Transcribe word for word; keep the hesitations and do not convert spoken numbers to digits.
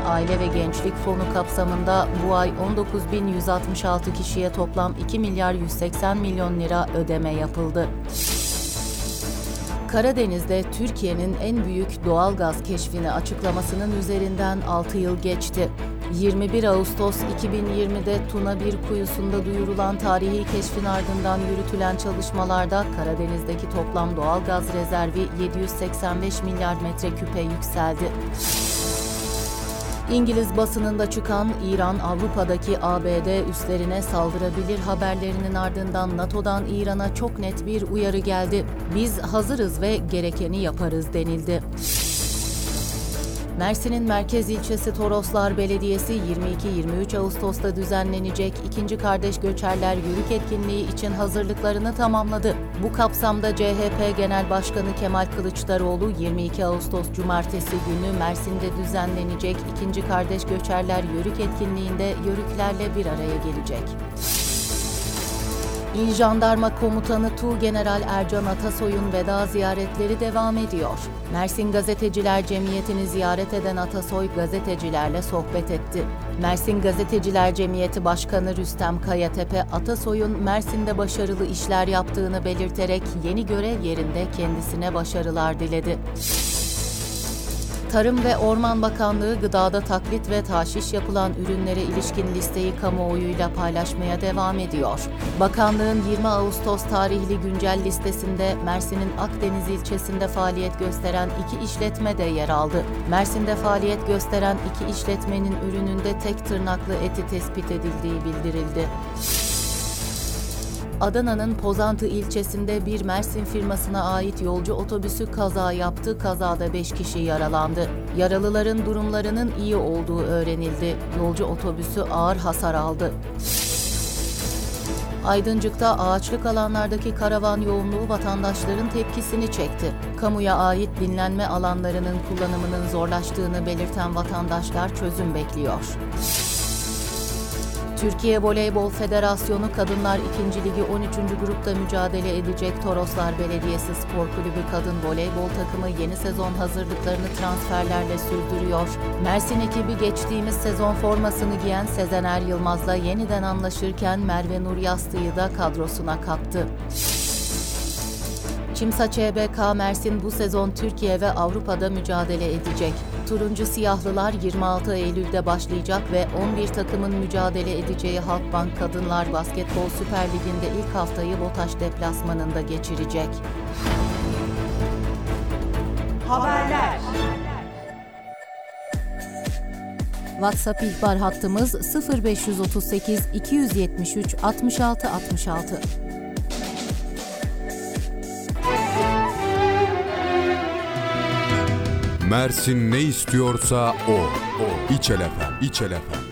Aile ve Gençlik Fonu kapsamında bu ay on dokuz bin yüz altmış altı kişiye toplam iki milyar yüz seksen milyon lira ödeme yapıldı. Karadeniz'de Türkiye'nin en büyük doğalgaz keşfini açıklamasının üzerinden altı yıl geçti. yirmi bir Ağustos iki bin yirmide Tuna bir kuyusunda duyurulan tarihi keşfin ardından yürütülen çalışmalarda Karadeniz'deki toplam doğalgaz rezervi yedi yüz seksen beş milyar metreküpe yükseldi. İngiliz basınında çıkan İran, Avrupa'daki A B D üslerine saldırabilir haberlerinin ardından NATO'dan İran'a çok net bir uyarı geldi. Biz hazırız ve gerekeni yaparız denildi. Mersin'in merkez ilçesi Toroslar Belediyesi yirmi iki yirmi üç Ağustos'ta düzenlenecek ikinci Kardeş Göçerler Yürük etkinliği için hazırlıklarını tamamladı. Bu kapsamda C H P Genel Başkanı Kemal Kılıçdaroğlu yirmi iki Ağustos Cumartesi günü Mersin'de düzenlenecek ikinci Kardeş Göçerler Yürük etkinliğinde yörüklerle bir araya gelecek. İl Jandarma Komutanı Tuğgeneral Ercan Atasoy'un veda ziyaretleri devam ediyor. Mersin Gazeteciler Cemiyeti'ni ziyaret eden Atasoy gazetecilerle sohbet etti. Mersin Gazeteciler Cemiyeti Başkanı Rüstem Kayatepe, Atasoy'un Mersin'de başarılı işler yaptığını belirterek yeni görev yerinde kendisine başarılar diledi. Tarım ve Orman Bakanlığı gıdada taklit ve taşiş yapılan ürünlere ilişkin listeyi kamuoyuyla paylaşmaya devam ediyor. Bakanlığın yirmi Ağustos tarihli güncel listesinde Mersin'in Akdeniz ilçesinde faaliyet gösteren iki işletme de yer aldı. Mersin'de faaliyet gösteren iki işletmenin ürününde tek tırnaklı eti tespit edildiği bildirildi. Adana'nın Pozantı ilçesinde bir Mersin firmasına ait yolcu otobüsü kaza yaptı. Kazada beş kişi yaralandı. Yaralıların durumlarının iyi olduğu öğrenildi. Yolcu otobüsü ağır hasar aldı. Aydıncık'ta ağaçlık alanlardaki karavan yoğunluğu vatandaşların tepkisini çekti. Kamuya ait dinlenme alanlarının kullanımının zorlaştığını belirten vatandaşlar çözüm bekliyor. Türkiye Voleybol Federasyonu Kadınlar ikinci. Ligi on üçüncü grupta mücadele edecek Toroslar Belediyesi Spor Kulübü Kadın Voleybol takımı yeni sezon hazırlıklarını transferlerle sürdürüyor. Mersin ekibi geçtiğimiz sezon formasını giyen Sezener Yılmaz'la yeniden anlaşırken Merve Nur Yastı'yı da kadrosuna kattı. Çimsa Ç B K Mersin bu sezon Türkiye ve Avrupa'da mücadele edecek. Turuncu Siyahlılar yirmi altı Eylül'de başlayacak ve on bir takımın mücadele edeceği Halkbank Kadınlar Basketbol Süper Ligi'nde ilk haftayı BOTAŞ deplasmanında geçirecek. Haberler. WhatsApp ihbar hattımız sıfır beş otuz sekiz iki yüz yetmiş üç altmış altı altmış altı. Mersin ne istiyorsa o. o. İçel Efem, İçel Efem.